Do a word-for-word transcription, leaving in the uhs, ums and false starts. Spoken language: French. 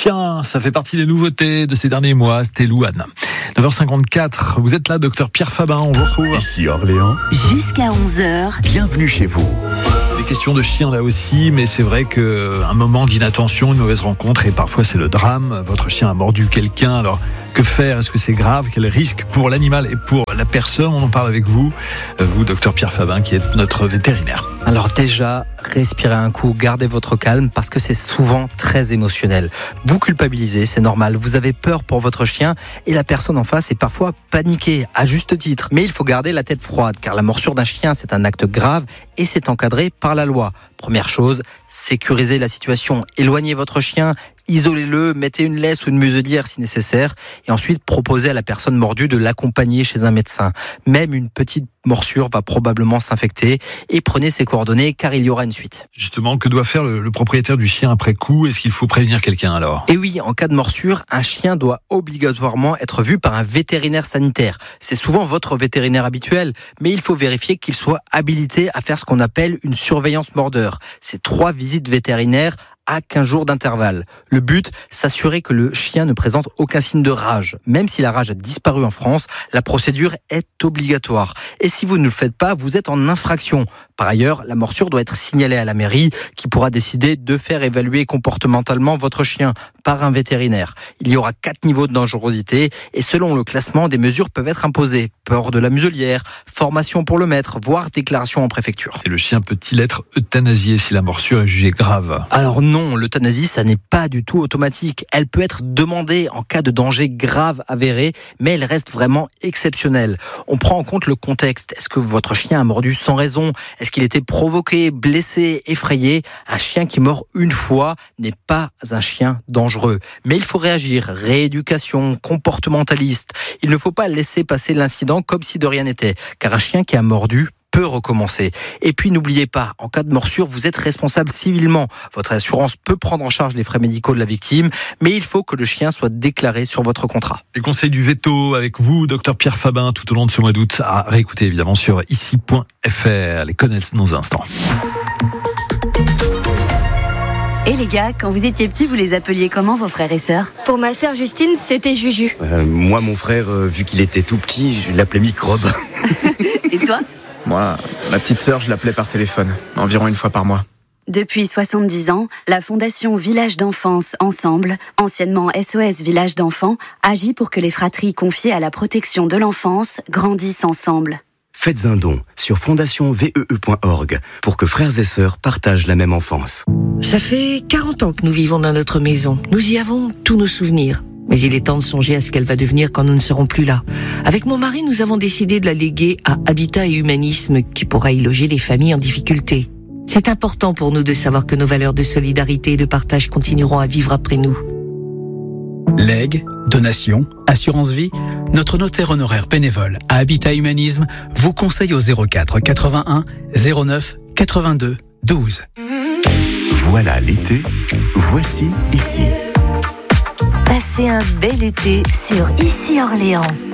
chien, ça fait partie des nouveautés de ces derniers mois, c'était Louane. neuf heures cinquante-quatre, vous êtes là, docteur Pierre Fabin, on vous retrouve. Ici Orléans. Jusqu'à onze heures. Bienvenue chez vous. Des questions de chien là aussi, mais c'est vrai qu'un moment d'inattention, une mauvaise rencontre, et parfois c'est le drame. Votre chien a mordu quelqu'un, alors que faire? Est-ce que c'est grave? Quel risque pour l'animal et pour la personne? On en parle avec vous, vous, docteur Pierre Fabin, qui est notre vétérinaire. Alors déjà, respirez un coup, gardez votre calme parce que c'est souvent très émotionnel. Vous culpabilisez, c'est normal, vous avez peur pour votre chien et la personne en face est parfois paniquée, à juste titre. Mais il faut garder la tête froide car la morsure d'un chien, c'est un acte grave et c'est encadré par la loi. Première chose, sécurisez la situation, éloignez votre chien, isolez-le, mettez une laisse ou une muselière si nécessaire et ensuite proposez à la personne mordue de l'accompagner chez un médecin. Même une petite morsure va probablement s'infecter et prenez ses coordonnées car il y aura une suite. Justement, que doit faire le, le propriétaire du chien après coup? Est-ce qu'il faut prévenir quelqu'un alors? Et oui, en cas de morsure, un chien doit obligatoirement être vu par un vétérinaire sanitaire. C'est souvent votre vétérinaire habituel, mais il faut vérifier qu'il soit habilité à faire ce qu'on appelle une surveillance mordeur. C'est trois visites vétérinaires à quinze jours d'intervalle. Le but, s'assurer que le chien ne présente aucun signe de rage. Même si la rage a disparu en France, la procédure est obligatoire. Et si vous ne le faites pas, vous êtes en infraction. Par ailleurs, la morsure doit être signalée à la mairie qui pourra décider de faire évaluer comportementalement votre chien par un vétérinaire. Il y aura quatre niveaux de dangerosité et selon le classement, des mesures peuvent être imposées. Port de la muselière, formation pour le maître, voire déclaration en préfecture. Et le chien peut-il être euthanasié si la morsure est jugée grave? Alors non, l'euthanasie, ça n'est pas du tout automatique. Elle peut être demandée en cas de danger grave avéré, mais elle reste vraiment exceptionnelle. On prend en compte le contexte. Est-ce que votre chien a mordu sans raison? Est-ce qu'il était provoqué, blessé, effrayé? Un chien qui mord une fois n'est pas un chien dangereux. Mais il faut réagir. Rééducation, comportementaliste. Il ne faut pas laisser passer l'incident comme si de rien n'était. Car un chien qui a mordu peut recommencer. Et puis n'oubliez pas, en cas de morsure, vous êtes responsable civilement. Votre assurance peut prendre en charge les frais médicaux de la victime, mais il faut que le chien soit déclaré sur votre contrat. Les conseils du veto avec vous, docteur Pierre Fabin, tout au long de ce mois d'août, à réécouter évidemment sur ici point f r. Les connaissent dans un instant. Et les gars, quand vous étiez petits, vous les appeliez comment vos frères et sœurs? Pour ma sœur Justine, c'était Juju. Euh, moi, mon frère, euh, vu qu'il était tout petit, je l'appelais Microbe. Et toi? Moi, ma petite sœur, je l'appelais par téléphone, environ une fois par mois. Depuis soixante-dix ans, la Fondation Village d'Enfance Ensemble, anciennement S O S Village d'Enfants, agit pour que les fratries confiées à la protection de l'enfance grandissent ensemble. Faites un don sur fondation vee point org pour que frères et sœurs partagent la même enfance. Ça fait quarante ans que nous vivons dans notre maison. Nous y avons tous nos souvenirs. Mais il est temps de songer à ce qu'elle va devenir quand nous ne serons plus là. Avec mon mari, nous avons décidé de la léguer à Habitat et Humanisme, qui pourra y loger les familles en difficulté. C'est important pour nous de savoir que nos valeurs de solidarité et de partage continueront à vivre après nous. Legs, donations, assurance vie, notre notaire honoraire bénévole à Habitat Humanisme vous conseille au zéro quatre quatre-vingt-un zéro neuf quatre-vingt-deux douze. Voilà l'été, voici ici. Passez un bel été sur Ici Orléans.